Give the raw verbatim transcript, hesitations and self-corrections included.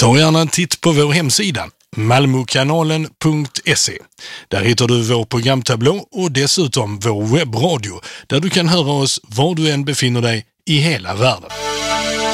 Ta gärna en titt på vår hemsida malmokanalen punkt se. Där hittar du vår programtablå och dessutom vår webbradio där du kan höra oss var du än befinner dig i hela världen.